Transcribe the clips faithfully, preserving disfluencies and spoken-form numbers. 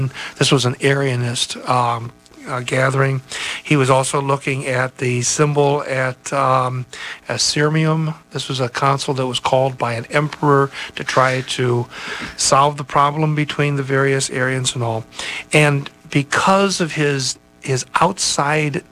This was an Arianist um, uh, gathering. He was also looking at the symbol at um, at Sirmium. This was a council that was called by an emperor to try to solve the problem between the various Arians and all. And because of his his outside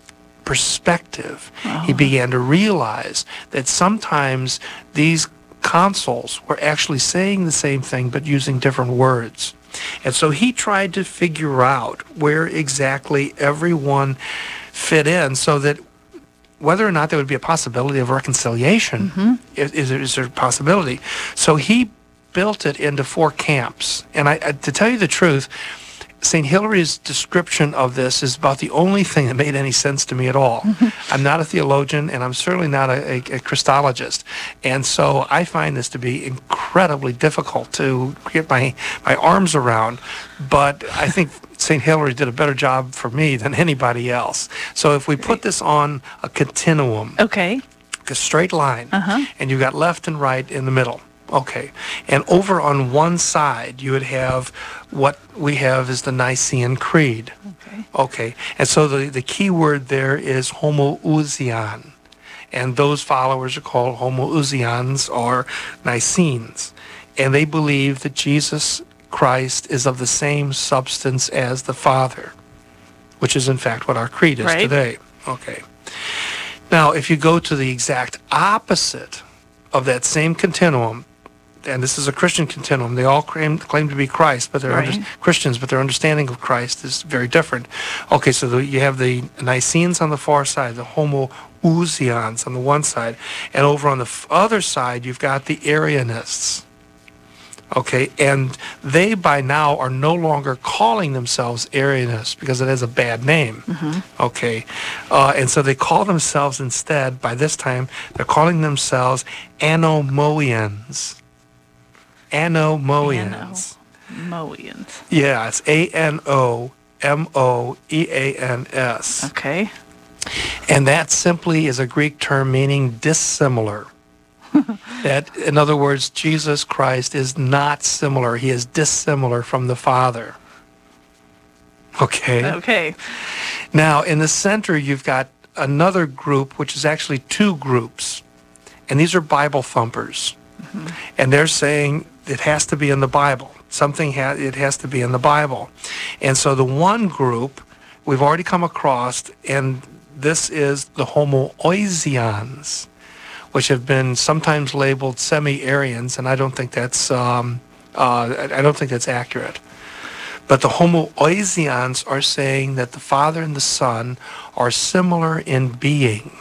perspective, oh. he began to realize that sometimes these councils were actually saying the same thing but using different words. And so he tried to figure out where exactly everyone fit in so that whether or not there would be a possibility of reconciliation, mm-hmm. is, is, there, is there a possibility? So he built it into four camps. And I, I, to tell you the truth, Saint Hilary's description of this is about the only thing that made any sense to me at all. Mm-hmm. I'm not a theologian, and I'm certainly not a, a, a Christologist. And so I find this to be incredibly difficult to get my, my arms around. But I think Saint Hilary did a better job for me than anybody else. So if we put this on a continuum, okay, a straight line, uh-huh. and you've got left and right in the middle. Okay. And over on one side, you would have what we have is the Nicene Creed. Okay. Okay. And so the, the key word there is homoousion. And those followers are called homoousians or Nicenes. And they believe that Jesus Christ is of the same substance as the Father, which is in fact what our creed is right. today. Okay. Now, if you go to the exact opposite of that same continuum, and this is a Christian continuum. They all claim, claim to be Christ, but they're right. under, Christians, but their understanding of Christ is very different. Okay, so the, you have the Nicenes on the far side, the homoousians on the one side, and over on the f- other side, you've got the Arianists. Okay, and they by now are no longer calling themselves Arianists because it has a bad name. Mm-hmm. Okay, uh, and so they call themselves instead, by this time, they're calling themselves Anomoeans. Anomoeans. Anomoeans. Yeah, it's A N O M O E A N S. Okay. And that simply is a Greek term meaning dissimilar. That, in other words, Jesus Christ is not similar. He is dissimilar from the Father. Okay? Okay. Now, in the center, you've got another group, which is actually two groups. And these are Bible thumpers. Mm-hmm. And they're saying it has to be in the Bible. Something, ha- it has to be in the Bible. And so the one group we've already come across, and this is the homoousians, which have been sometimes labeled semi-Arians, and I don't think that's um, uh, I don't think that's accurate. But the homoousians are saying that the Father and the Son are similar in being.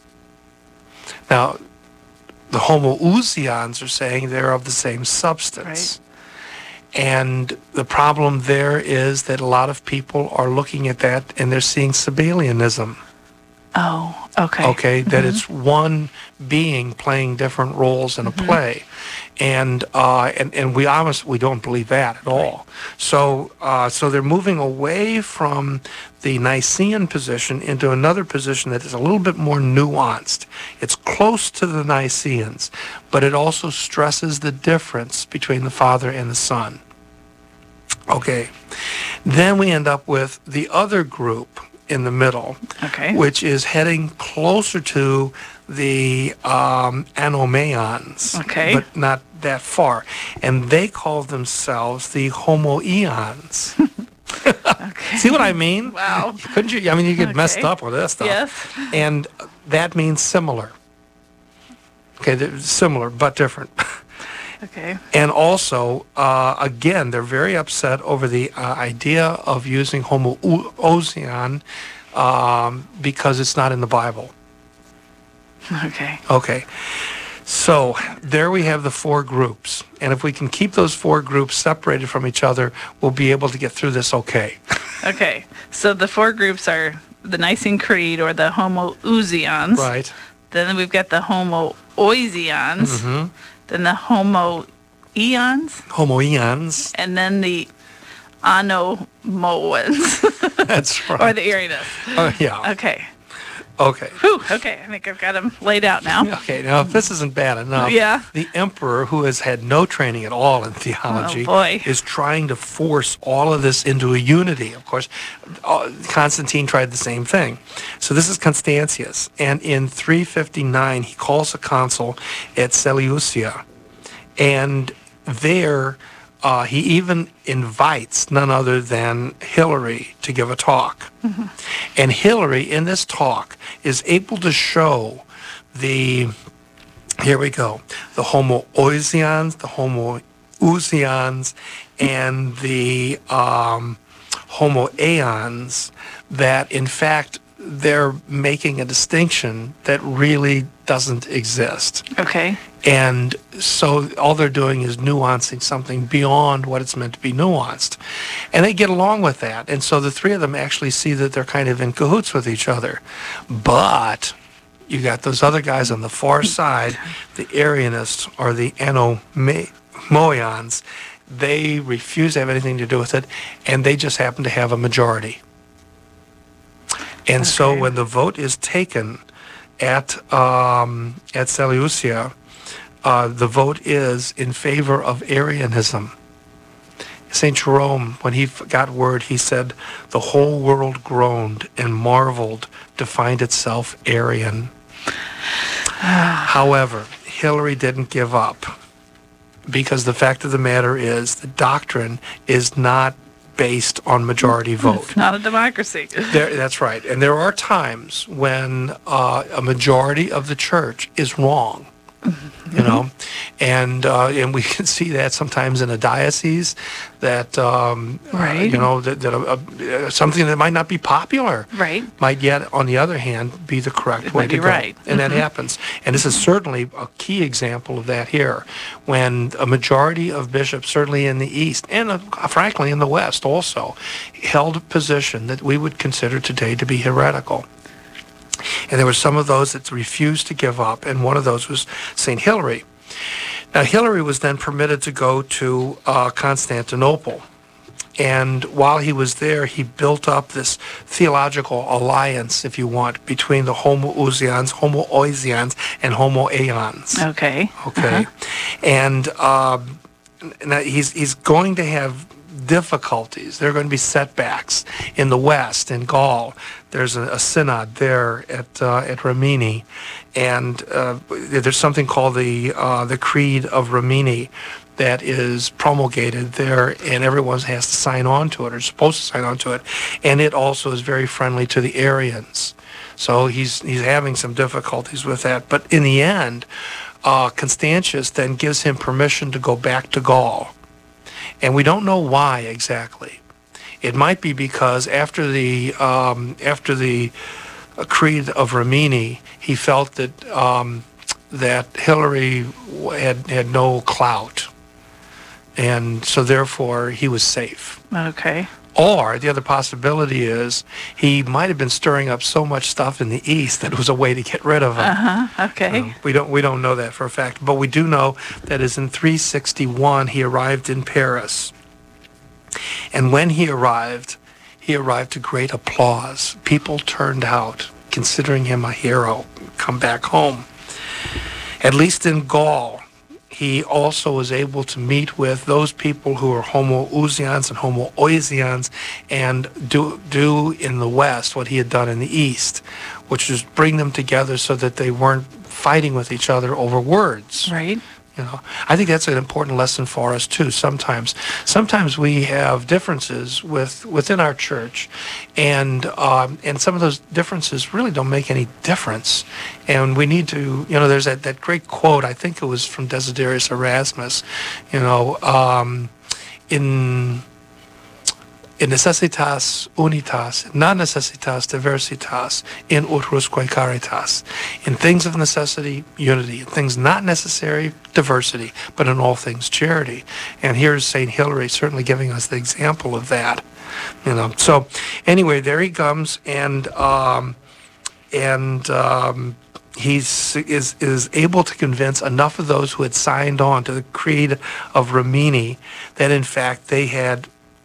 Now, the homoousians are saying they're of the same substance. Right. And the problem there is that a lot of people are looking at that and they're seeing Sabellianism. Oh, okay. Okay, that mm-hmm. it's one being playing different roles in a mm-hmm. play. And, uh, and and we honestly we don't believe that at all. Right. So uh, so they're moving away from the Nicene position into another position that is a little bit more nuanced. It's close to the Niceans, but it also stresses the difference between the Father and the Son. Okay, then we end up with the other group in the middle, okay. which is heading closer to the um, Anomeans, okay. but not that far. And they call themselves the Homoeons. Okay. See what I mean? Wow. Couldn't you? I mean, you get okay. messed up with this stuff. Yes. And that means similar. Okay, they're similar, but different. Okay. And also, uh, again, they're very upset over the uh, idea of using homoousion um, because it's not in the Bible. Okay. Okay. So there we have the four groups. And if we can keep those four groups separated from each other, we'll be able to get through this okay. Okay. So the four groups are the Nicene Creed or the homoousians. Right. Then we've got the homoousians. Mm-hmm. Then the homoeons. Homoeons. And then the Anomoans. That's right. Or the Arianists. Uh, yeah. Okay. Okay. Whew, okay, I think I've got them laid out now. Okay, now if this isn't bad enough, Yeah. the emperor, who has had no training at all in theology, Oh, boy. is trying to force all of this into a unity. Of course, uh, Constantine tried the same thing. So this is Constantius, and in three fifty-nine, he calls a council at Seleucia, and there uh, he even invites none other than Hilary to give a talk. Mm-hmm. And Hilary, in this talk, is able to show the, here we go, the homoousians, the homoousians, and the um, homoaeons, that in fact they're making a distinction that really doesn't exist. Okay. And so all they're doing is nuancing something beyond what it's meant to be nuanced. And they get along with that. And so the three of them actually see that they're kind of in cahoots with each other. But you got those other guys on the far side, the Arianists or the Anomoians. They refuse to have anything to do with it, and they just happen to have a majority. And okay. So when the vote is taken at um, at Seleucia, uh, the vote is in favor of Arianism. Saint Jerome, when he got word, he said, "The whole world groaned and marveled to find itself Arian." However, Hilary didn't give up, because the fact of the matter is the doctrine is not based on majority vote. It's not a democracy. There, that's right. And there are times when uh, a majority of the church is wrong. Mm-hmm. You know, and uh, and we can see that sometimes in a diocese that um, right. uh, you know that, that uh, uh, something that might not be popular right. might yet, on the other hand, be the correct it way might to be go, right. and mm-hmm. that happens. And this is certainly a key example of that here, when a majority of bishops, certainly in the East and uh, frankly in the West also, held a position that we would consider today to be heretical. And there were some of those that refused to give up, and one of those was Saint Hilary. Now, Hilary was then permitted to go to uh, Constantinople. And while he was there, he built up this theological alliance, if you want, between the homoousians, homoousians, and homoaeons. Okay. Okay. Uh-huh. And uh, now he's, he's going to have difficulties. There are going to be setbacks in the West, in Gaul. There's a, a synod there at uh, at Rimini, and uh, there's something called the uh, the Creed of Rimini that is promulgated there, and everyone has to sign on to it, or supposed to sign on to it, and it also is very friendly to the Arians. So he's he's having some difficulties with that. But in the end, uh, Constantius then gives him permission to go back to Gaul. And we don't know why exactly. It might be because after the um, after the Creed of Rimini, he felt that um, that Hilary had had no clout, and so therefore he was safe. Okay. Or the other possibility is he might have been stirring up so much stuff in the East that it was a way to get rid of him. Uh-huh. Okay. Um, we don't we don't know that for a fact, but we do know that is in three sixty-one he arrived in Paris. And when he arrived, he arrived to great applause. People turned out, considering him a hero, come back home. At least in Gaul, he also was able to meet with those people who are homoousians and homoousians and do, do in the West what he had done in the East, which is bring them together so that they weren't fighting with each other over words. Right. You know, I think that's an important lesson for us too. Sometimes, sometimes we have differences with within our church, and um, and some of those differences really don't make any difference. And we need to, you know, there's that, that great quote. I think it was from Desiderius Erasmus. You know, um, in in necessitas unitas, non necessitas diversitas, in utrusque caritas. In things of necessity, unity. In things not necessary, diversity. But in all things, charity. And here's Saint Hilary certainly giving us the example of that. You know. So anyway, there he comes, and um, and um, he's is is able to convince enough of those who had signed on to the Creed of Rimini that in fact they had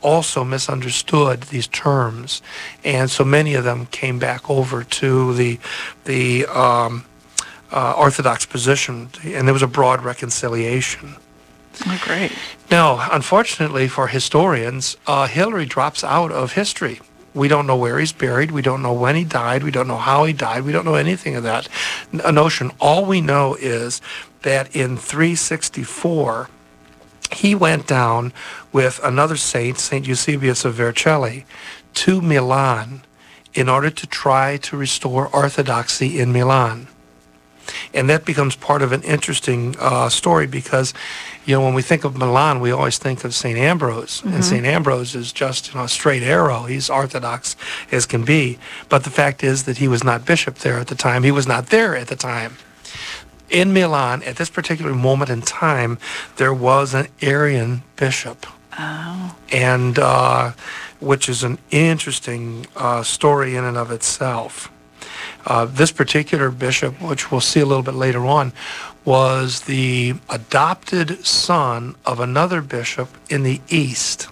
also misunderstood these terms, and so many of them came back over to the the um, uh, Orthodox position, and there was a broad reconciliation. Oh, great. Now, unfortunately for historians, uh, Hilary drops out of history. We don't know where he's buried. We don't know when he died. We don't know how he died. We don't know anything of that a notion. All we know is that in three sixty-four, he went down with another saint, Saint Eusebius of Vercelli, to Milan in order to try to restore orthodoxy in Milan. And that becomes part of an interesting uh, story because, you know, when we think of Milan, we always think of Saint Ambrose. Mm-hmm. And Saint Ambrose is just, you know, a straight arrow. He's orthodox as can be. But the fact is that he was not bishop there at the time. He was not there at the time. In Milan, at this particular moment in time, there was an Arian bishop. Oh. And uh, which is an interesting uh, story in and of itself. Uh, this particular bishop, which we'll see a little bit later on, was the adopted son of another bishop in the East.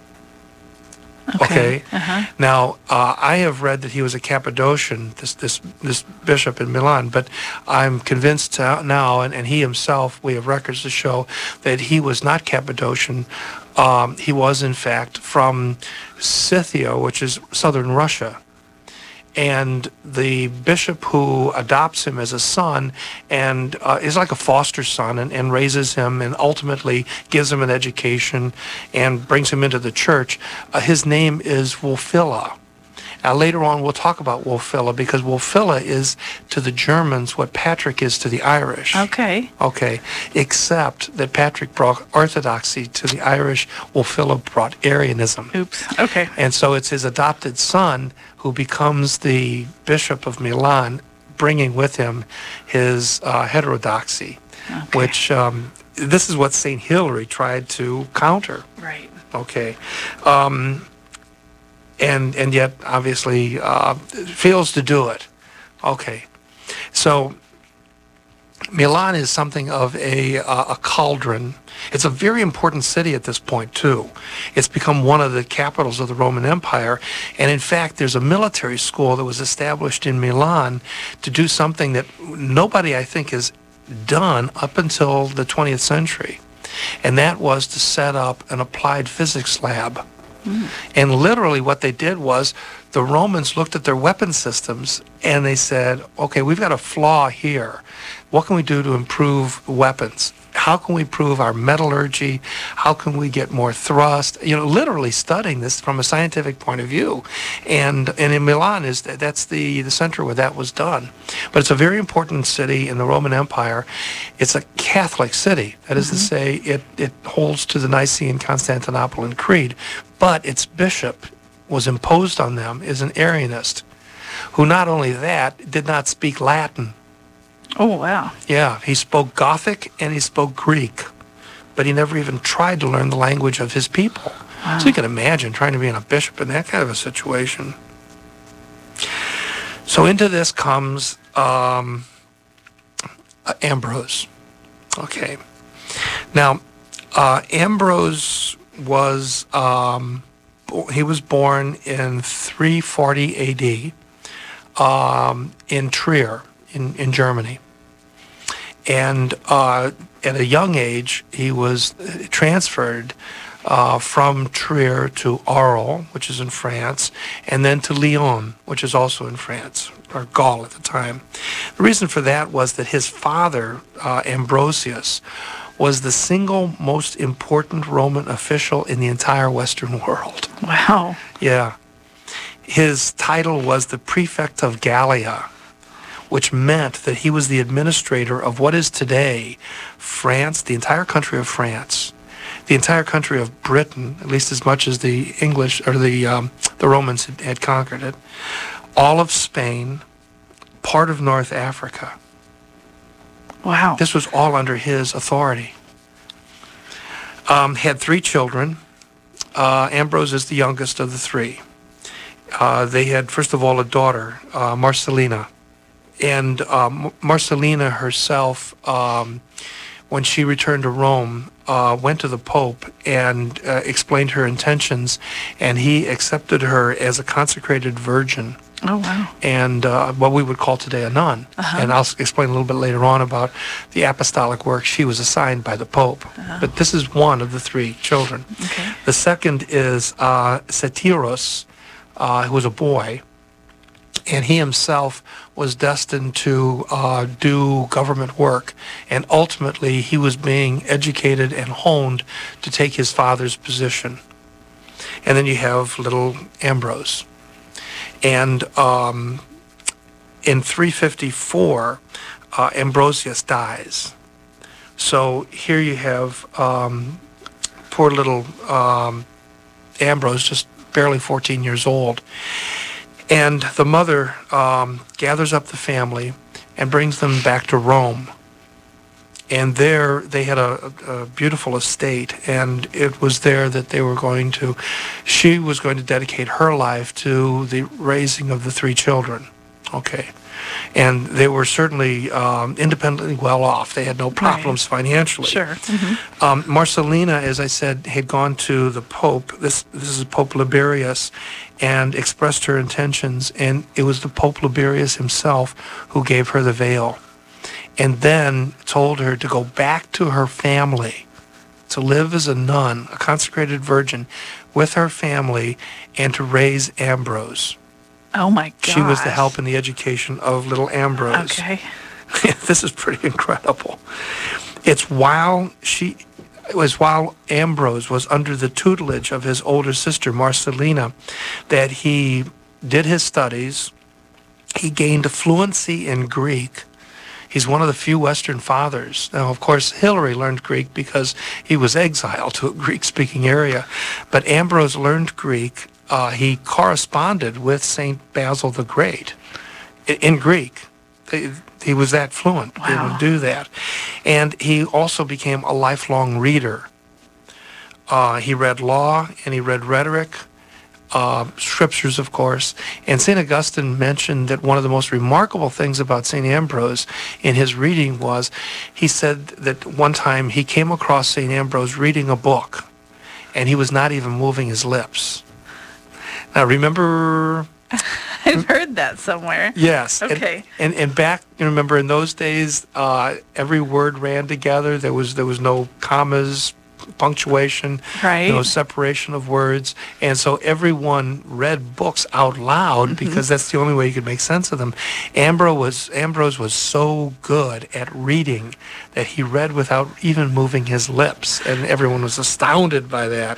Okay. Okay? Uh-huh. Now, uh, I have read that he was a Cappadocian, this this this bishop in Milan, but I'm convinced uh, now, and, and he himself, we have records to show that he was not Cappadocian. Um, he was, in fact, from Scythia, which is southern Russia. And the bishop who adopts him as a son and uh, is like a foster son and, and raises him and ultimately gives him an education and brings him into the church, uh, his name is Wulfila. Now, later on, we'll talk about Wulfila because Wulfila is to the Germans what Patrick is to the Irish. Okay. Okay, except that Patrick brought orthodoxy to the Irish, Wulfila brought Arianism. Oops. Okay. And so it's his adopted son who becomes the bishop of Milan, bringing with him his uh, heterodoxy, Okay. which um, this is what Saint Hilary tried to counter. Right. Okay. Um, and and yet, obviously, uh, fails to do it. Okay. So Milan is something of a, uh, a cauldron. It's a very important city at this point, too. It's become one of the capitals of the Roman Empire. And in fact, there's a military school that was established in Milan to do something that nobody, I think, has done up until the twentieth century. And that was to set up an applied physics lab. Mm. And literally what they did was the Romans looked at their weapon systems and they said, okay, we've got a flaw here. What can we do to improve weapons? How can we improve our metallurgy? How can we get more thrust? You know, literally studying this from a scientific point of view. And and in Milan, is that's the, the center where that was done. But it's a very important city in the Roman Empire. It's a Catholic city. That is mm-hmm. to say, it, it holds to the Nicene Constantinopolitan Creed. But its bishop was imposed on them as an Arianist, who not only that, did not speak Latin. Oh, wow. Yeah, he spoke Gothic and he spoke Greek, but he never even tried to learn the language of his people. Wow. So you can imagine trying to be a bishop in that kind of a situation. So into this comes um, Ambrose. Okay. Now, uh, Ambrose was, um, he was born in three forty A D um, in Trier, in, in Germany. And uh, at a young age, he was transferred uh, from Trier to Arles, which is in France, and then to Lyon, which is also in France, or Gaul at the time. The reason for that was that his father, uh, Ambrosius, was the single most important Roman official in the entire Western world. Wow. Yeah. His title was the Prefect of Gallia, which meant that he was the administrator of what is today France, the entire country of France, the entire country of Britain, at least as much as the English or the um, the Romans had, had conquered it, all of Spain, part of North Africa. Wow. This was all under his authority. Um, had three children. Uh, Ambrose is the youngest of the three. Uh, they had, first of all, a daughter, uh, Marcellina. And um, Marcellina herself um, when she returned to Rome, uh, went to the Pope and uh, explained her intentions, and he accepted her as a consecrated virgin Oh, wow. and uh, what we would call today a nun. Uh-huh. And I'll s- explain a little bit later on about the apostolic work she was assigned by the Pope. Uh-huh. But this is one of the three children. Okay. The second is uh, Setiros, uh, who was a boy, and he himself was destined to uh, do government work, and ultimately he was being educated and honed to take his father's position. And then you have little Ambrose. And um, in three fifty-four, uh, Ambrosius dies. So here you have um, poor little um, Ambrose, just barely fourteen years old. And the mother um, gathers up the family and brings them back to Rome. And there they had a, a beautiful estate, and it was there that they were going to, she was going to dedicate her life to the raising of the three children. Okay. And they were certainly um, independently well off. They had no problems financially. Sure. Mm-hmm. Um, Marcelina, as I said, had gone to the Pope. This this is Pope Liberius, and expressed her intentions. And it was the Pope Liberius himself who gave her the veil, and then told her to go back to her family, to live as a nun, a consecrated virgin, with her family, and to raise Ambrose. Oh, my gosh. She was the help in the education of little Ambrose. Okay. This is pretty incredible. It's while she, it was while Ambrose was under the tutelage of his older sister Marcelina that he did his studies. He gained fluency in Greek. He's one of the few Western fathers. Now, of course, Hilary learned Greek because he was exiled to a Greek-speaking area. But Ambrose learned Greek. Uh, he corresponded with Saint Basil the Great in, in Greek. He, he was that fluent. Wow. He would do that. And he also became a lifelong reader. Uh, he read law and he read rhetoric, uh, scriptures, of course. And Saint Augustine mentioned that one of the most remarkable things about Saint Ambrose in his reading was, he said that one time he came across Saint Ambrose reading a book, and he was not even moving his lips. Now, remember... I've heard that somewhere. Yes. Okay. And, and, and back, you remember in those days, uh, every word ran together. There was there was no commas, punctuation, Right. no separation of words. And so everyone read books out loud Mm-hmm. because that's the only way you could make sense of them. Ambrose was, Ambrose was so good at reading that he read without even moving his lips. And everyone was astounded by that.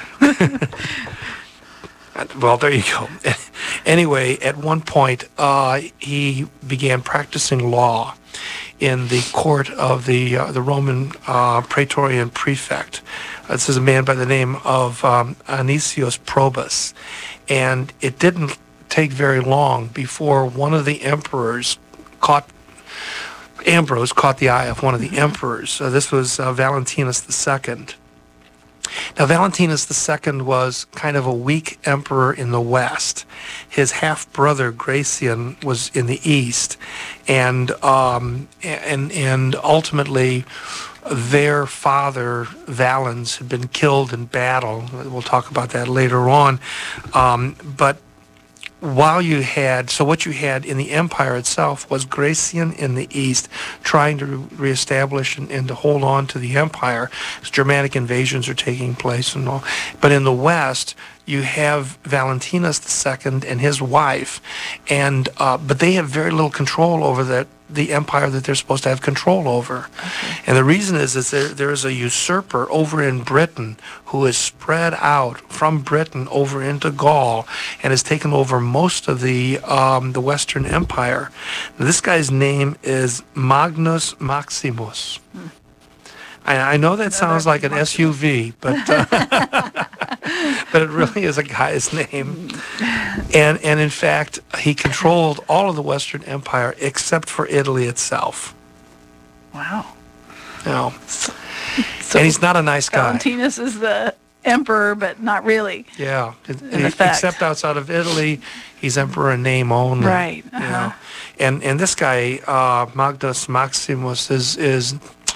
Well, there you go. Anyway, at one point, uh, he began practicing law in the court of the uh, the Roman uh, Praetorian prefect. Uh, this is a man by the name of um, Anicius Probus. And it didn't take very long before one of the emperors caught, Ambrose caught the eye of one of the emperors. Uh, this was uh, Valentinus the Second. Now, Valentinus the Second was kind of a weak emperor in the West. His half-brother Gratian was in the East, and um, and and ultimately, their father Valens had been killed in battle. We'll talk about that later on, um, but. While you had, so what you had in the empire itself was Gratian in the east trying to reestablish and, and to hold on to the empire as Germanic invasions are taking place and all. But in the west, you have Valentinus the Second and his wife, and uh, but they have very little control over that the empire that they're supposed to have control over. Okay. And the reason is that there, there is a usurper over in Britain who is spread out from Britain over into Gaul and has taken over most of the um, the Western Empire. Now, this guy's name is Magnus Maximus. Hmm. I, I know that sounds like an S U V, but uh, but it really is a guy's name. And and in fact, he controlled all of the Western Empire except for Italy itself. Wow. No. So, and he's not a nice guy. Valentinus is the emperor, but not really. Yeah. In effect. Except outside of Italy, he's emperor in name only. Right. Uh-huh. You know? And and this guy, uh, Magnus Maximus, is is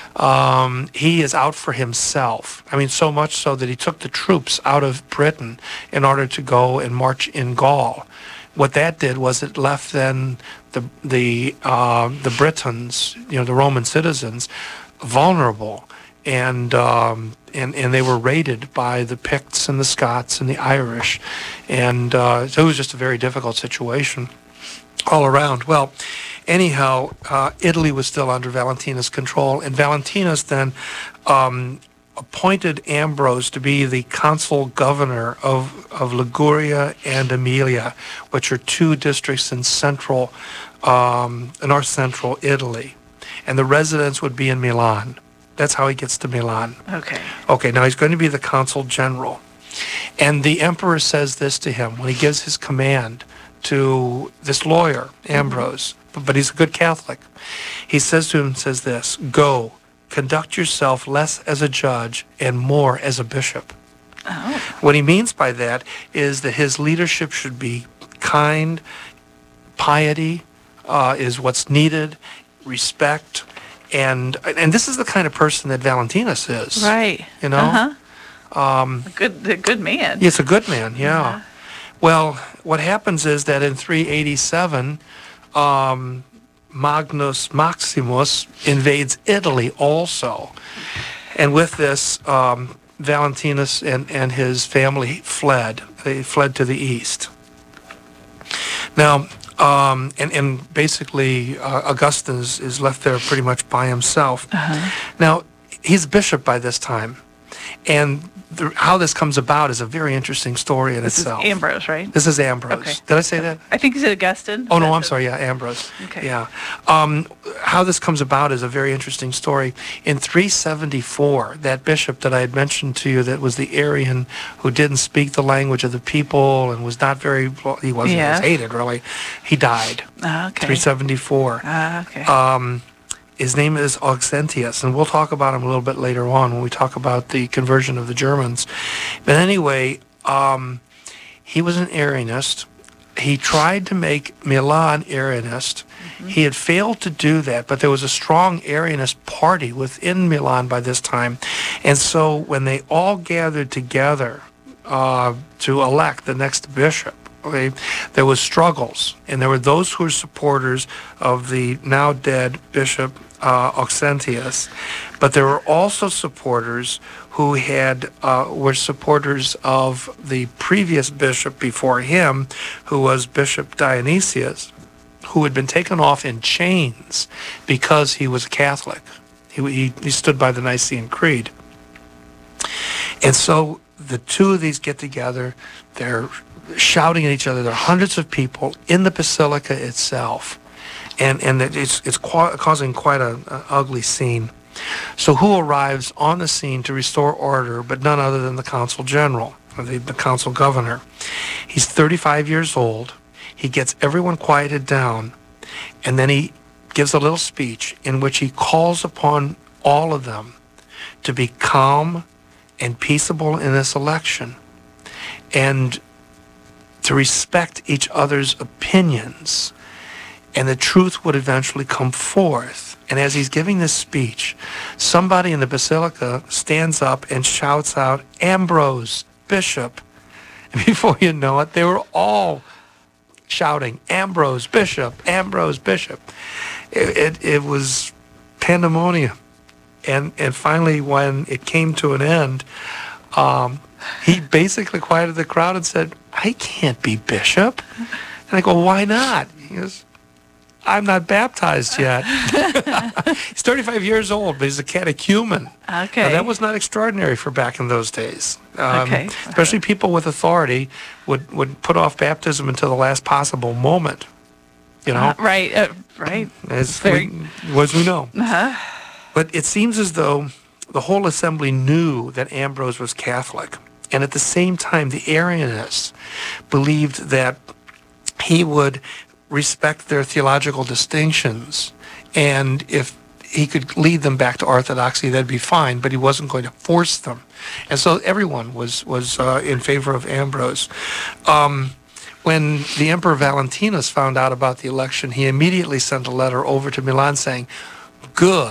Um, he is out for himself. I mean, so much so that he took the troops out of Britain in order to go and march in Gaul. What that did was it left then the the uh, the Britons, you know, the Roman citizens, vulnerable, and um, and and they were raided by the Picts and the Scots and the Irish, and uh, so it was just a very difficult situation all around. Well, anyhow, uh, Italy was still under Valentinus' control, and Valentinus then um, appointed Ambrose to be the consul governor of, of Liguria and Emilia, which are two districts in central, um, north central Italy. And the residence would be in Milan. That's how he gets to Milan. Okay. Okay, now he's going to be the consul general. And the emperor says this to him when he gives his command to this lawyer, Ambrose, mm-hmm. but he's a good Catholic. He says to him, says this, "Go, conduct yourself less as a judge and more as a bishop." Oh. What he means by that is that his leadership should be kind, piety uh, is what's needed, respect, and and this is the kind of person that Valentinus is. Right. You know? Uh-huh. Um, a good, a good man. He's a good man, yeah. Uh-huh. Well, what happens is that in three eighty-seven, um, Magnus Maximus invades Italy also. And with this, um, Valentinus and, and his family fled. They fled to the east. Now, um, and, and basically, uh, Augustine is, is left there pretty much by himself. Uh-huh. Now, he's bishop by this time. And the, how this comes about is a very interesting story in This itself. is Ambrose, right? This is Ambrose. Okay. Did I say that? I think you said Augustine. Oh, no, That's I'm it. sorry. Yeah, Ambrose. Okay. Yeah. Um, how this comes about is a very interesting story. In three seventy-four, that bishop that I had mentioned to you that was the Arian who didn't speak the language of the people and was not very, well, he wasn't, Yeah. he was hated really, he died. Ah, okay. three seventy-four. Ah, okay. Um, his name is Auxentius, and we'll talk about him a little bit later on when we talk about the conversion of the Germans. But anyway, um, he was an Arianist. He tried to make Milan Arianist. Mm-hmm. He had failed to do that, but there was a strong Arianist party within Milan by this time. And so when they all gathered together uh, to elect the next bishop, okay, there was struggles, and there were those who were supporters of the now dead Bishop uh, Auxentius, but there were also supporters who had uh, were supporters of the previous bishop before him, who was Bishop Dionysius, who had been taken off in chains because he was a Catholic. He, he, he stood by the Nicene Creed. And so the two of these get together, they're shouting at each other. There are hundreds of people in the basilica itself, and and it's it's qua- causing quite an ugly scene. So who arrives on the scene to restore order, but none other than the consul general, or the, the consul governor. He's thirty-five years old. He gets everyone quieted down, and then he gives a little speech in which he calls upon all of them to be calm and peaceable in this election, and to respect each other's opinions, and the truth would eventually come forth. And as he's giving this speech, somebody in the basilica stands up and shouts out, "Ambrose, Bishop." And before you know it, they were all shouting, "Ambrose, Bishop, Ambrose, Bishop." It, it, it was pandemonium. And, and finally, when it came to an end, um, he basically quieted the crowd and said, "I can't be bishop." And I go, "Why not?" He goes, "I'm not baptized yet." He's thirty-five years old, but he's a catechumen. Okay. Now, that was not extraordinary for back in those days. Um, Okay. Especially people with authority would, would put off baptism until the last possible moment. You know? Uh, right, uh, right. As very- we, as we know. Uh-huh. But it seems as though the whole assembly knew that Ambrose was Catholic. And at the same time, the Arianists believed that he would respect their theological distinctions. And if he could lead them back to orthodoxy, that'd be fine, but he wasn't going to force them. And so everyone was, was uh, in favor of Ambrose. Um, when the Emperor Valentinus found out about the election, he immediately sent a letter over to Milan saying, "Good.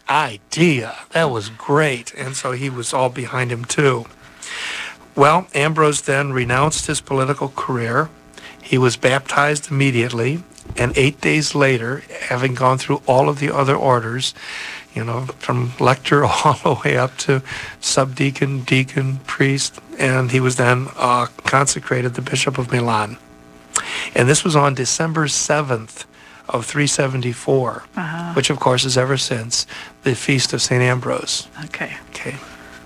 idea. That was great. And so he was all behind him too. Well, Ambrose then renounced his political career. He was baptized immediately, and eight days later, having gone through all of the other orders, you know, from lector all the way up to subdeacon, deacon, priest, and he was then uh, consecrated the Bishop of Milan. And this was on December seventh of three seventy-four, uh-huh. which of course is ever since the feast of Saint Ambrose. Okay. Okay.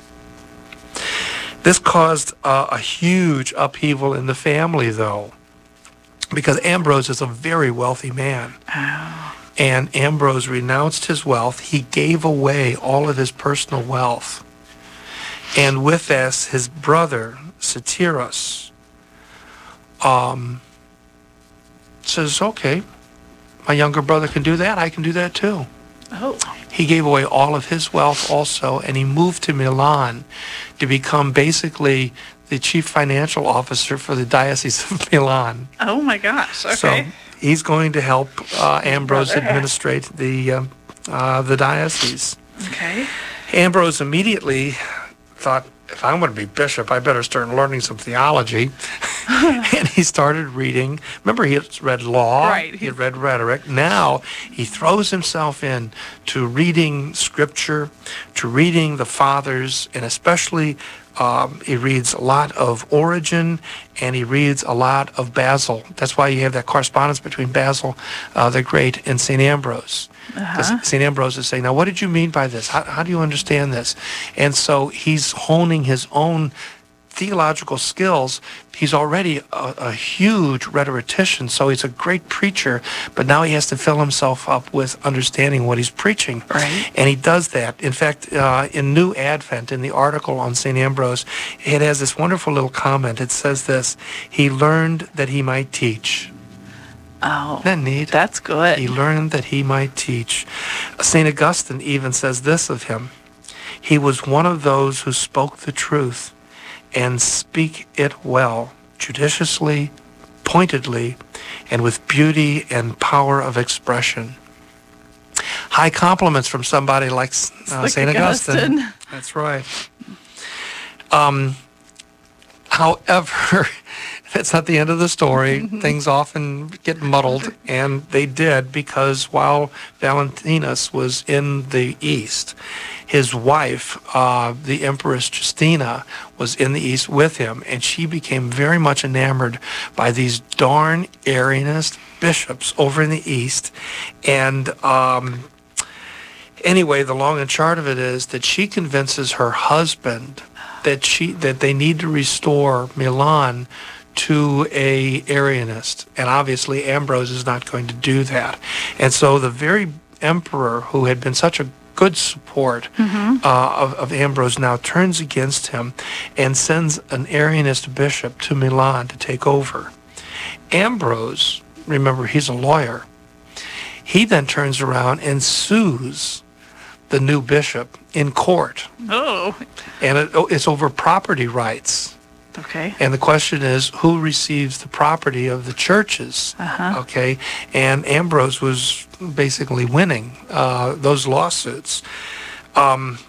This caused uh, a huge upheaval in the family, though, because Ambrose is a very wealthy man. Oh. And Ambrose renounced his wealth. He gave away all of his personal wealth. And with this, his brother, Satyrus, um, says, okay, my younger brother can do that. I can do that too. Oh. He gave away all of his wealth also, and he moved to Milan to become basically the chief financial officer for the Diocese of Milan. Oh my gosh. Okay. So he's going to help uh, Ambrose Brother. administrate the uh, uh, the diocese. Okay. Ambrose immediately thought, if I'm going to be bishop, I better start learning some theology. And he started reading. Remember, he had read law. Right. He had read rhetoric. Now he throws himself in to reading scripture, to reading the fathers, and especially um, he reads a lot of Origen, and he reads a lot of Basil. That's why you have that correspondence between Basil uh, the Great and Saint Ambrose. Uh-huh. Saint Ambrose is saying, now what did you mean by this? How, how do you understand this? And so he's honing his own theological skills. He's already a, a huge rhetorician, so he's a great preacher, but now he has to fill himself up with understanding what he's preaching. Right. And he does that. In fact, uh, in New Advent, in the article on Saint Ambrose, it has this wonderful little comment. It says this: he learned that he might teach. Oh, Isn't that neat? That's good. He learned that he might teach. Saint Augustine even says this of him: he was one of those who spoke the truth and speak it well, judiciously, pointedly, and with beauty and power of expression. High compliments from somebody like uh, Like Saint Augustine. Augustine. That's right. Um, however, that's not the end of the story. Things often get muddled, and they did, because while Valentinus was in the East, his wife, uh, the Empress Justina, was in the East with him, and she became very much enamored by these darn Arianist bishops over in the East. And um, anyway, the long and short of it is that she convinces her husband that she that they need to restore Milan to a Arianist, and obviously Ambrose is not going to do that. And so the very emperor who had been such a good support mm-hmm. uh, of, of Ambrose now turns against him and sends an Arianist bishop to Milan to take over. Ambrose, remember, he's a lawyer. He then turns around and sues the new bishop in court. Oh. And it, it's over property rights. Okay. And the question is, who receives the property of the churches? Uh-huh. Okay. And Ambrose was basically winning uh, those lawsuits. Um,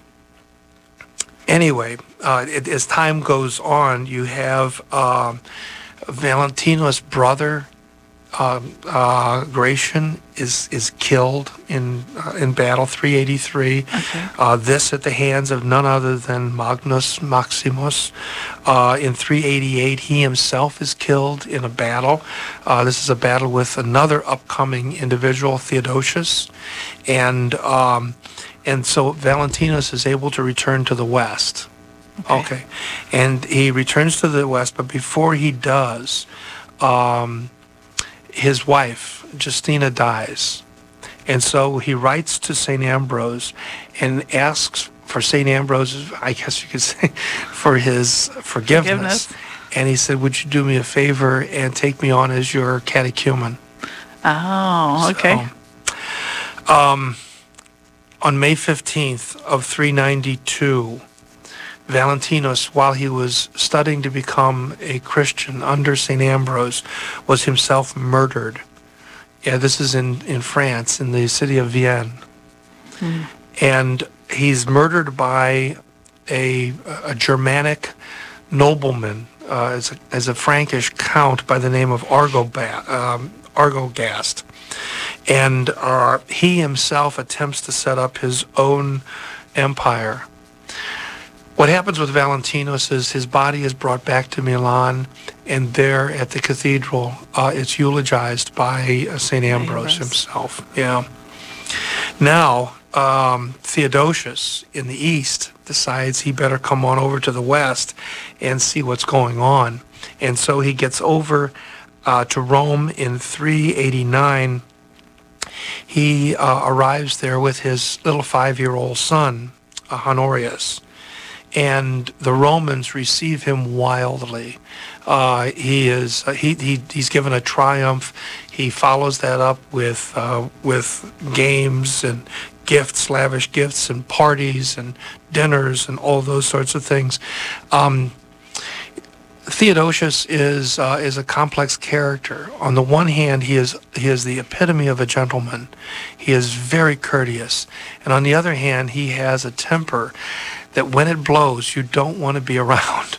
anyway, uh, it, as time goes on, you have uh, Valentino's brother, uh, uh, Gratian, is is killed in uh, in battle, three eighty-three. Okay. Uh, this at the hands of none other than Magnus Maximus. Uh, in three eighty-eight, he himself is killed in a battle. Uh, this is a battle with another upcoming individual, Theodosius, and um, and so Valentinus is able to return to the West. Okay. okay. And he returns to the West, but before he does, um, his wife, Justina, dies. And so he writes to Saint Ambrose and asks for Saint Ambrose, I guess you could say, for his forgiveness. forgiveness. And he said, would you do me a favor and take me on as your catechumen? Oh, okay. So, um, on May fifteenth of three ninety-two, Valentinus, while he was studying to become a Christian under Saint Ambrose, was himself murdered. Yeah, this is in, in France, in the city of Vienne. Mm. and he's murdered by a, a Germanic nobleman, uh, as, a, as a Frankish count by the name of Argoba, um, Argogast. And uh, he himself attempts to set up his own empire. What happens with Valentinus is his body is brought back to Milan, and there at the cathedral, uh, it's eulogized by uh, Saint Ambrose, Ambrose himself. Yeah. Now, um, Theodosius in the east decides he better come on over to the west and see what's going on. And so he gets over uh, to Rome in three eighty-nine. He uh, arrives there with his little five-year-old son, uh, Honorius. And the Romans receive him wildly. Uh, he is uh, he, he he's given a triumph. He follows that up with uh, with games and gifts, lavish gifts, and parties and dinners and all those sorts of things. Um, Theodosius is uh, is a complex character. On the one hand, he is he is the epitome of a gentleman. He is very courteous, and on the other hand, he has a temper that when it blows, you don't want to be around.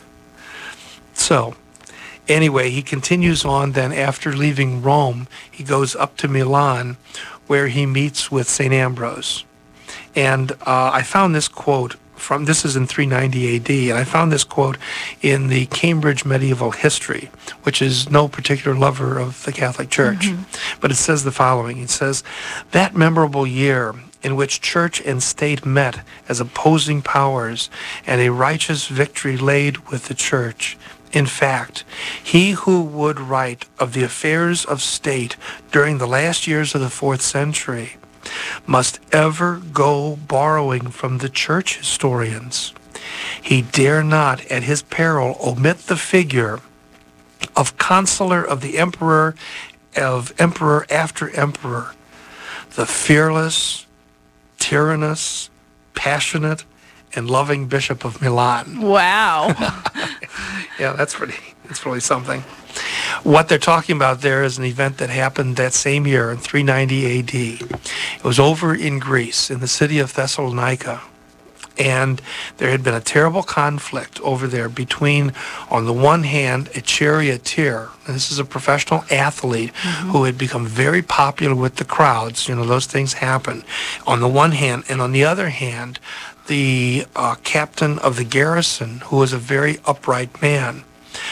So, anyway, he continues on. Then, after leaving Rome, he goes up to Milan, where he meets with Saint Ambrose. And uh, I found this quote from, this is in three ninety A D, and I found this quote in the Cambridge Medieval History, which is no particular lover of the Catholic Church. Mm-hmm. But it says the following. It says, "That memorable year in which church and state met as opposing powers, and a righteous victory laid with the church. In fact, he who would write of the affairs of state during the last years of the fourth century must ever go borrowing from the church historians. He dare not at his peril omit the figure of consular of the emperor, of emperor after emperor, the fearless, tyrannous, passionate, and loving Bishop of Milan." Wow. Yeah, that's pretty, that's really something. What they're talking about there is an event that happened that same year in three ninety A D. It was over in Greece, in the city of Thessalonica. And there had been a terrible conflict over there between, on the one hand, a charioteer. And this is a professional athlete mm-hmm. who had become very popular with the crowds. You know, those things happen. On the one hand, and on the other hand, the uh, captain of the garrison, who was a very upright man.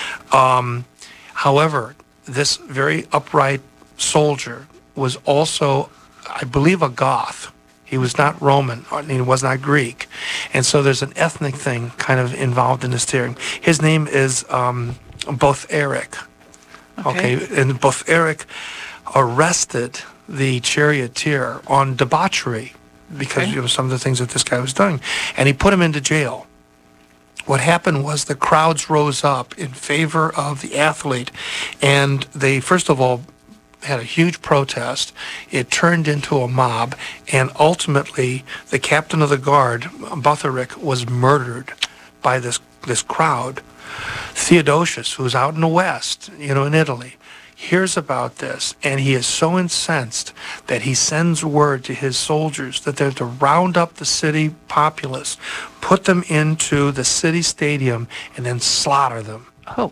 Um, however, this very upright soldier was also, I believe, a Goth. He was not Roman, and he was not Greek. And so there's an ethnic thing kind of involved in this tearing. His name is um, Both-Eric. Okay. okay, and Both-Eric arrested the charioteer on debauchery because okay. you know some of the things that this guy was doing, and he put him into jail. What happened was the crowds rose up in favor of the athlete, and they, first of all, had a huge protest. It turned into a mob, and ultimately the captain of the guard, Both-Eric, was murdered by this this crowd. Theodosius, who's out in the west, you know, in Italy, hears about this, and he is so incensed that he sends word to his soldiers that they're to round up the city populace, put them into the city stadium, and then slaughter them. Oh,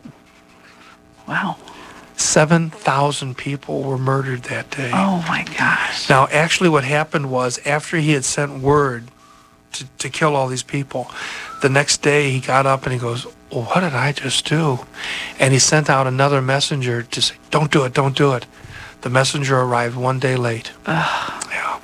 wow. seven thousand people were murdered that day. Oh, my gosh. Now, actually what happened was, after he had sent word to, to kill all these people, the next day he got up and he goes, well, what did I just do? And he sent out another messenger to say, don't do it, don't do it. The messenger arrived one day late. Ugh. Yeah.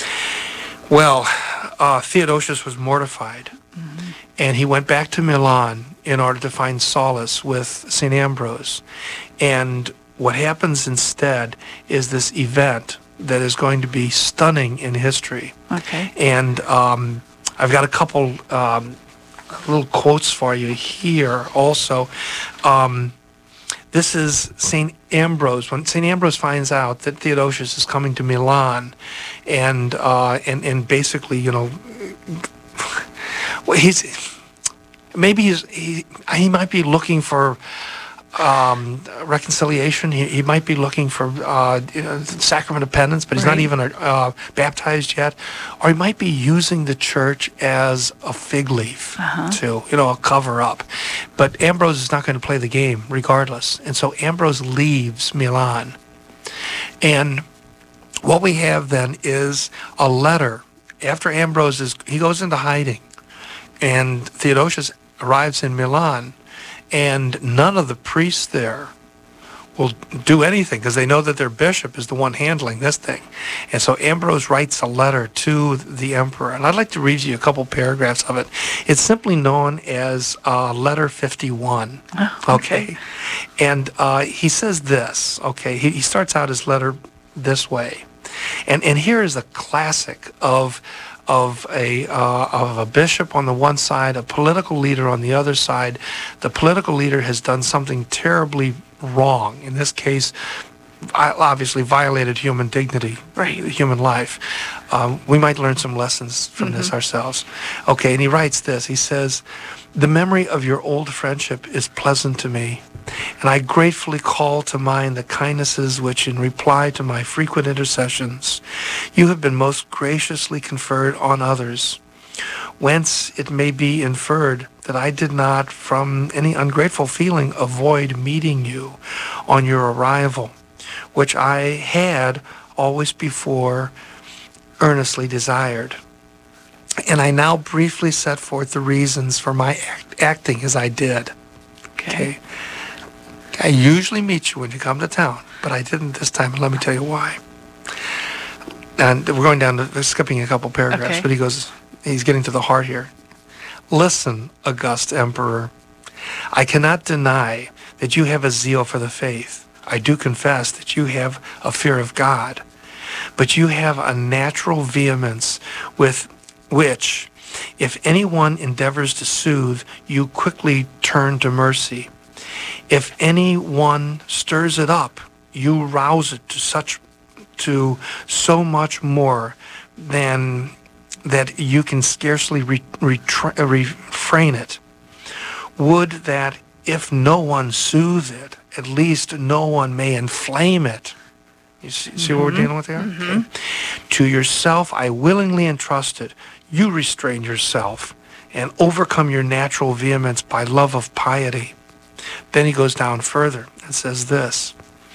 Well, uh, Theodosius was mortified. Mm-hmm. And he went back to Milan in order to find solace with Saint Ambrose. And what happens instead is this event that is going to be stunning in history. Okay. And um, I've got a couple um, little quotes for you here also. Um, this is Saint Ambrose. When Saint Ambrose finds out that Theodosius is coming to Milan, and uh, and and basically, you know, well, he's maybe he's, he he might be looking for um, reconciliation. He, he might be looking for uh, you know, sacrament of penance, but he's not Right. even uh, baptized yet. Or he might be using the church as a fig leaf Uh-huh. to, you know, a cover up. But Ambrose is not going to play the game regardless. And so Ambrose leaves Milan. And what we have then is a letter. After Ambrose is, he goes into hiding. And Theodosius arrives in Milan. And none of the priests there will do anything because they know that their bishop is the one handling this thing. And so Ambrose writes a letter to the emperor. And I'd like to read you a couple paragraphs of it. It's simply known as uh, Letter fifty-one. Oh, Okay. And uh, he says this. Okay. He, he starts out his letter this way. And and here is a classic of of a uh, of a bishop on the one side, a political leader on the other side. The political leader has done something terribly wrong. In this case, vi- obviously violated human dignity, Right. human life. Um, we might learn some lessons from this ourselves. Okay, and he writes this. He says, "The memory of your old friendship is pleasant to me, and I gratefully call to mind the kindnesses which, in reply to my frequent intercessions, you have been most graciously conferred on others, whence it may be inferred that I did not, from any ungrateful feeling, avoid meeting you on your arrival, which I had always before earnestly desired. And I now briefly set forth the reasons for my act- acting as I did." Okay. Okay. I usually meet you when you come to town, but I didn't this time, and let me tell you why. And we're going down to, we're skipping a couple paragraphs, Okay. but he goes, he's getting to the heart here. "Listen, august emperor, I cannot deny that you have a zeal for the faith. I do confess that you have a fear of God, but you have a natural vehemence with which, if anyone endeavors to soothe, you quickly turn to mercy. If anyone stirs it up, you rouse it to such to so much more than that you can scarcely re, retra- uh, refrain it. Would that if no one soothe it, at least no one may inflame it." You see, see what we're dealing with here? Okay. "To yourself I willingly entrust it. You restrain yourself and overcome your natural vehemence by love of piety." Then he goes down further and says this.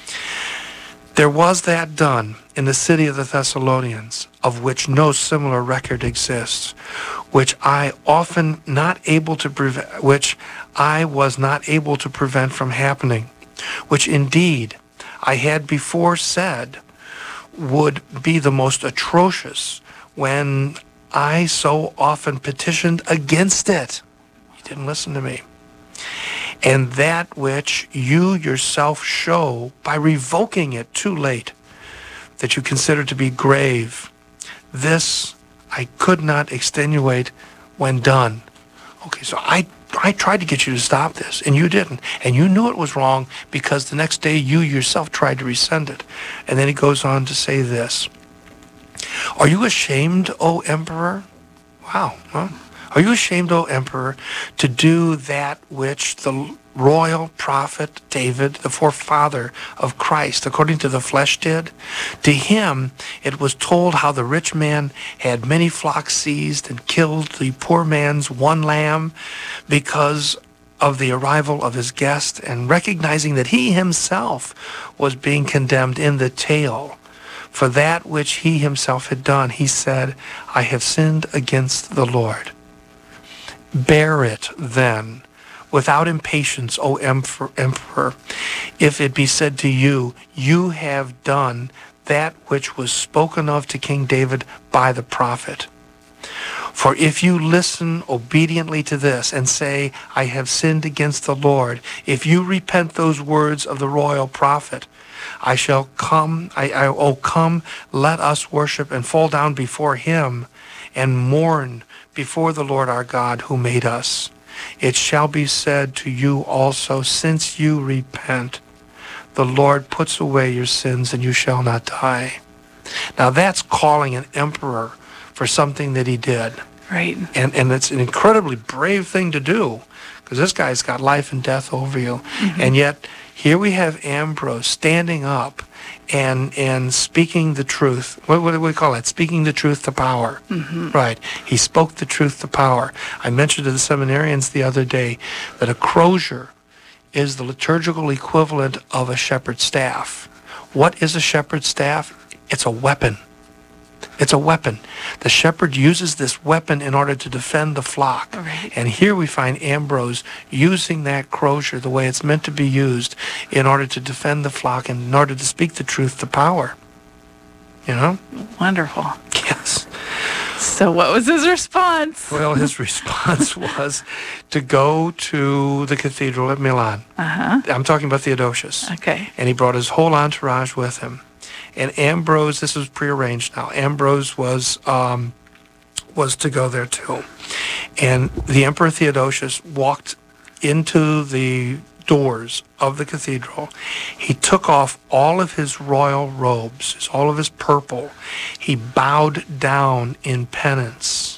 "There was that done in the city of the Thessalonians, of which no similar record exists, which I often not able to prevent, which I was not able to prevent from happening, which indeed I had before said would be the most atrocious when I so often petitioned against it." You didn't listen to me. "And that which you yourself show by revoking it too late, that you consider to be grave. This I could not extenuate when done." Okay, so I I tried to get you to stop this, and you didn't. And you knew it was wrong because the next day you yourself tried to rescind it. And then he goes on to say this. "Are you ashamed, O emperor?" Wow. Huh? "Are you ashamed, O emperor, to do that which the royal prophet David, the forefather of Christ, according to the flesh did? To him it was told how the rich man had many flocks seized and killed the poor man's one lamb because of the arrival of his guest, and recognizing that he himself was being condemned in the tale for that which he himself had done, he said, I have sinned against the Lord. Bear it then without impatience, O emperor, if it be said to you, you have done that which was spoken of to King David by the prophet. For if you listen obediently to this and say, I have sinned against the Lord, if you repent those words of the royal prophet, I shall come, I, I oh come, let us worship and fall down before him and mourn before the Lord our God who made us. It shall be said to you also, since you repent, the Lord puts away your sins and you shall not die. Now that's calling an emperor for something that he did. Right. And and it's an incredibly brave thing to do, because this guy's got life and death over you. And yet, here we have Ambrose standing up and and speaking the truth. What, what do we call that? Speaking the truth to power. Right. He spoke the truth to power. I mentioned to the seminarians the other day that a crozier is the liturgical equivalent of a shepherd's staff. What is a shepherd's staff? It's a weapon. It's a weapon. The shepherd uses this weapon in order to defend the flock. Right. And here we find Ambrose using that crozier the way it's meant to be used in order to defend the flock and in order to speak the truth to power. You know? Wonderful. Yes. So what was his response? Well, his response was to go to the cathedral at Milan. Uh-huh. I'm talking about Theodosius. Okay. And he brought his whole entourage with him. And Ambrose, this was prearranged now, Ambrose was um, was to go there too. And the Emperor Theodosius walked into the doors of the cathedral. He took off all of his royal robes, all of his purple. He bowed down in penance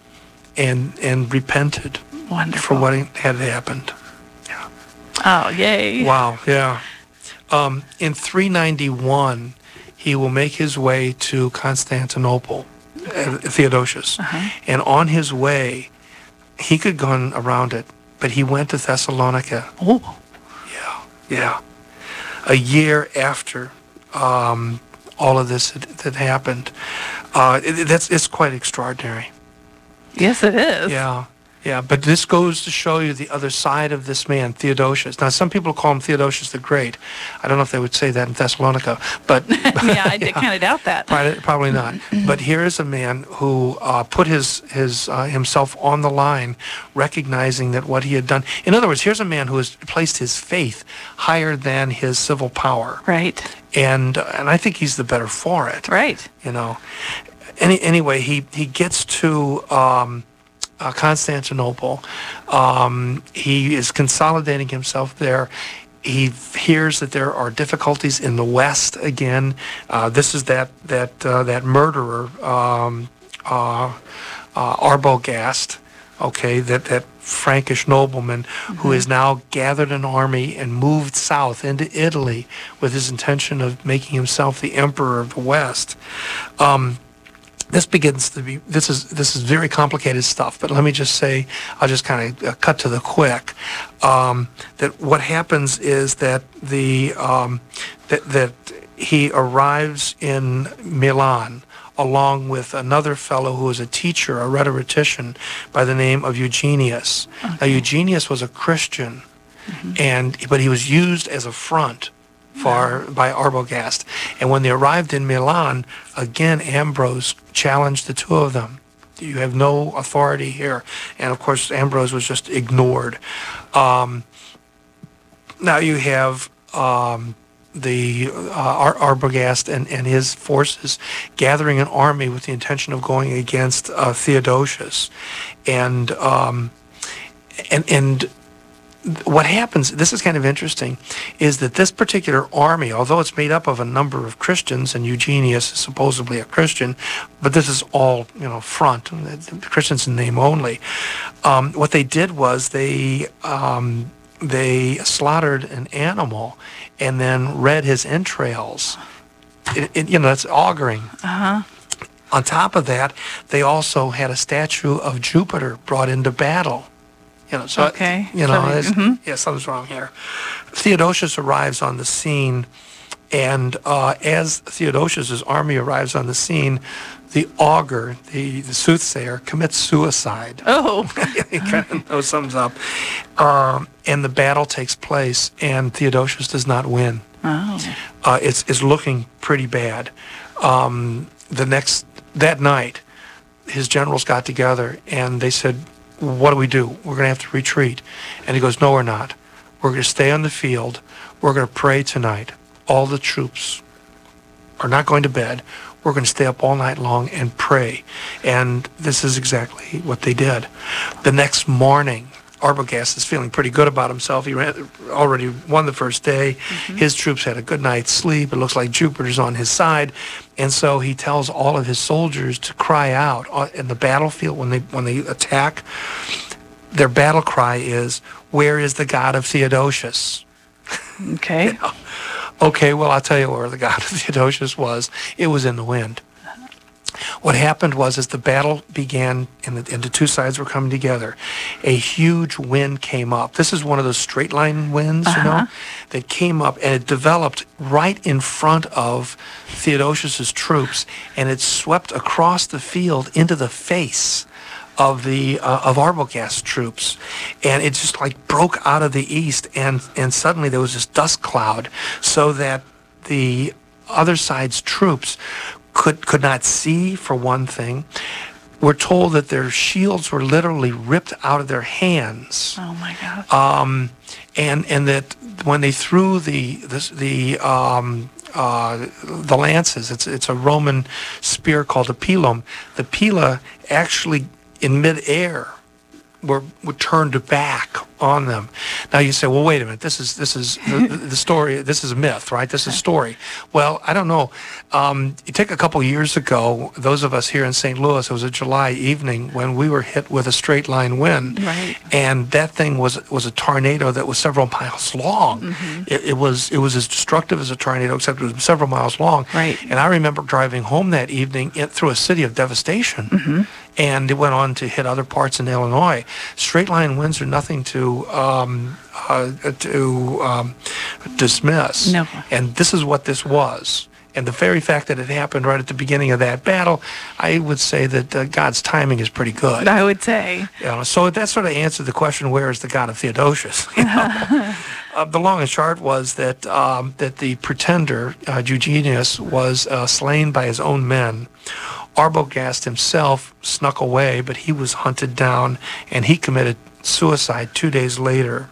and and repented Wonderful. for what had happened. Yeah. Oh, yay. Wow, yeah. Um, in three ninety-one, he will make his way to Constantinople, uh, Theodosius. Uh-huh. And on his way, he could go around it, but he went to Thessalonica. Oh. Yeah, yeah. A year after um, all of this had, had happened. Uh, it, that's it's quite extraordinary. Yes, it is. Yeah, yeah. But this goes to show you the other side of this man, Theodosius. Now, some people call him Theodosius the Great. I don't know if they would say that in Thessalonica, but Yeah, I did kind of doubt that. probably, probably not. But here is a man who uh, put his his uh, himself on the line, recognizing that what he had done. In other words, here's a man who has placed his faith higher than his civil power, Right. and uh, and I think he's the better for it. Right. You know. Any anyway, he he gets to. Um, Uh, Constantinople. Um, he is consolidating himself there. He hears that there are difficulties in the West again. Uh, this is that that uh, that murderer, um, uh, uh, Arbogast. Okay, that that Frankish nobleman who has now gathered an army and moved south into Italy with his intention of making himself the emperor of the West. Um, This begins to be, this is this is very complicated stuff, but let me just say, I'll just kind of uh, cut to the quick, um, that what happens is that the, um, that, that he arrives in Milan along with another fellow who is a teacher, a rhetorician by the name of Eugenius. Okay. Now, Eugenius was a Christian, and but he was used as a front for by Arbogast. And when they arrived in Milan, again, Ambrose challenged the two of them. You have no authority here. And of course, Ambrose was just ignored. Um, now you have um, the uh, Ar- Arbogast and, and his forces gathering an army with the intention of going against uh, Theodosius. And um, and and what happens, this is kind of interesting, is that this particular army, although it's made up of a number of Christians, and Eugenius is supposedly a Christian, but this is all, you know, front, Christians in name only. Um, what they did was they um, they slaughtered an animal and then read his entrails. It, it, you know, that's auguring. Uh-huh. On top of that, they also had a statue of Jupiter brought into battle. You know, so, Okay. you know, So, it's- mhm. yeah, something's wrong here. Theodosius arrives on the scene, and uh, as Theodosius's army arrives on the scene, the augur, the, the soothsayer, commits suicide. Oh. He kind of knows something's up. Um, and the battle takes place, and Theodosius does not win. Oh. Uh, it's, it's looking pretty bad. Um, the next, that night, his generals got together, and they said, what do we do? We're going to have to retreat. And he goes, no, we're not. We're going to stay on the field. We're going to pray tonight. All the troops are not going to bed. We're going to stay up all night long and pray. And this is exactly what they did. The next morning, Arbogast is feeling pretty good about himself. He ran, already won the first day. Mm-hmm. His troops had a good night's sleep. It looks like Jupiter's on his side. And so he tells all of his soldiers to cry out in the battlefield when they when they attack. their battle cry is, "Where is the God of Theodosius?" Okay. Okay, well, I'll tell you where the God of Theodosius was. It was in the wind. What happened was, as the battle began and the, and the two sides were coming together, a huge wind came up. This is one of those straight line winds, uh-huh. you know, that came up, and it developed right in front of Theodosius's troops, and it swept across the field into the face of the uh, of Arbogast's troops, and it just like broke out of the east, and and suddenly there was this dust cloud, so that the other side's troops could could not see, for one thing. We're told that their shields were literally ripped out of their hands. Oh my God! Um, and and that when they threw the the, the um, uh, the lances, it's it's a Roman spear called a pilum. The pila actually, in midair, were, were turned back on them. Now you say, well, wait a minute, this is this is the, the story, this is a myth, right? This is a story. Well, I don't know. Um, you take a couple years ago, those of us here in Saint Louis, it was a July evening when we were hit with a straight line wind. Right. And that thing was was a tornado that was several miles long. Mm-hmm. It, it was it was as destructive as a tornado, except it was several miles long. Right. And I remember driving home that evening in, through a city of devastation. Mm-hmm. And it went on to hit other parts in Illinois. Straight line winds are nothing to um, uh, to um, dismiss. No. And this is what this was. And the very fact that it happened right at the beginning of that battle, I would say that uh, God's timing is pretty good. I would say. You know, so that sort of answered the question, where is the God of Theodosius? You know? uh, the long and short was that um, that the pretender, uh, Eugenius, was uh, slain by his own men. Arbogast himself snuck away, but he was hunted down, and he committed suicide two days later.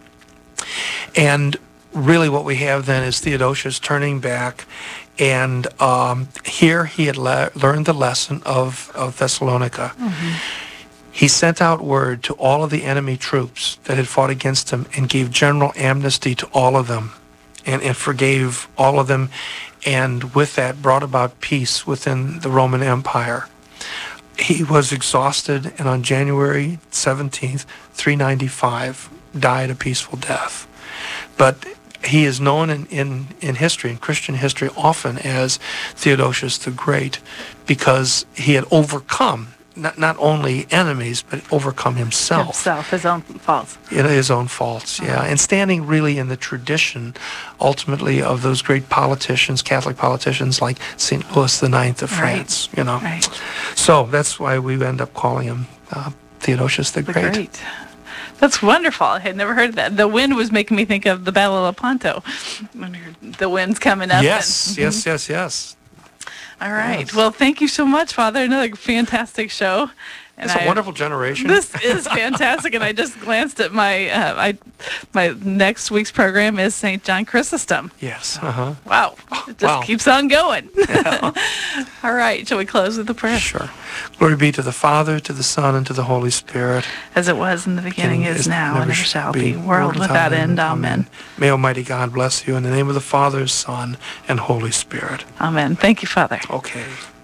And really what we have then is Theodosius turning back, and um, here he had le- learned the lesson of, of Thessalonica. Mm-hmm. He sent out word to all of the enemy troops that had fought against him and gave general amnesty to all of them, and, and forgave all of them, and with that brought about peace within the Roman Empire. He was exhausted, and on January seventeenth, three ninety-five, died a peaceful death. But he is known in, in, in history, in Christian history, often as Theodosius the Great, because he had overcome not not only enemies, but overcome himself. Himself, his own faults. In his own faults, yeah. And standing really in the tradition, ultimately, of those great politicians, Catholic politicians like Saint Louis the Ninth of France, right. you know. Right. So that's why we end up calling him uh, Theodosius the, the Great. Great. That's wonderful. I had never heard of that. The wind was making me think of the Battle of Lepanto. When I heard the wind's coming up. Yes, and, yes, mm-hmm. yes, yes. All right. Yes. Well, thank you so much, Father. Another fantastic show. And It's a I, wonderful generation. This is fantastic, and I just glanced at my uh, I my next week's program is Saint John Chrysostom. Yes. Uh-huh. Wow. It just Wow. keeps on going. Yeah. All right. Shall we close with a prayer? Sure. Glory be to the Father, to the Son, and to the Holy Spirit. As it was in the beginning, and is now, and never ever shall be, world without without end. Amen. May Almighty God bless you in the name of the Father, Son, and Holy Spirit. Amen. Thank you, Father. Okay.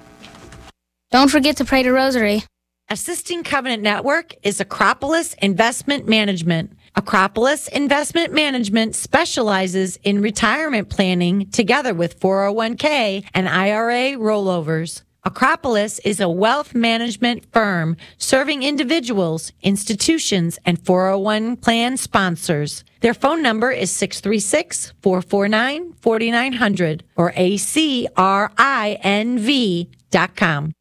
Don't forget to pray the rosary. Assisting Covenant Network is Acropolis Investment Management. Acropolis Investment Management specializes in retirement planning together with four oh one k and I R A rollovers. Acropolis is a wealth management firm serving individuals, institutions, and four oh one plan sponsors. Their phone number is six three six, four four nine, four nine zero zero or A C R I N V dot com.